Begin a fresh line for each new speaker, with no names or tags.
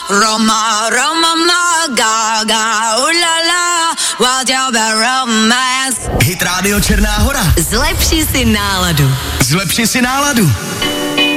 Roma, Roma, ma, Gaga, ulala, what your romance.
Hit Radio Černá Hora.
Zlepši si náladu.
Zlepši si náladu.